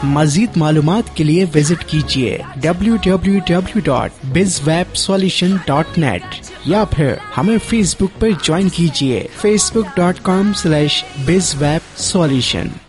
मजीद मालूमात के लिए विजिट कीजिए www.bizwebsolution.net या फिर हमें फेसबुक पर ज्वाइन कीजिए facebook.com/bizwebsolution।